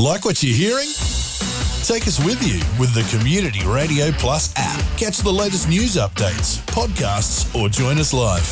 Like what you're hearing? Take us with you with the Community Radio Plus app. Catch the latest news updates, podcasts, or join us live.